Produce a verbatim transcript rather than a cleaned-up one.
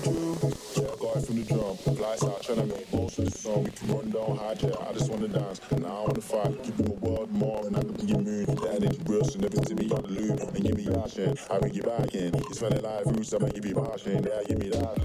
Yeah, I got it from the drum. Flies out, tryna make most of the song. We can run down hard, yeah. I just wanna dance, and I wanna fight. Give you a world more, and I can be your moon. The energy burst, and everything to be on the loop. And give me passion, I bring you back in. It's funny like roots, I'ma give you passion. Yeah, give me that.